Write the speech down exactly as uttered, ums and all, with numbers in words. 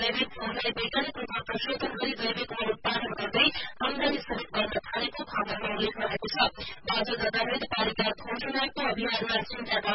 जैविक फूललाई वैज्ञानिक रूपमा प्रशोधन गरी जैविक मल उत्पादन गर्दै आमदानी समेत गर्न थालेको खबरमा उल्लेख रहेको छ। बाजुरागावित बालिका घोषणाको अभियानमा चिन्ता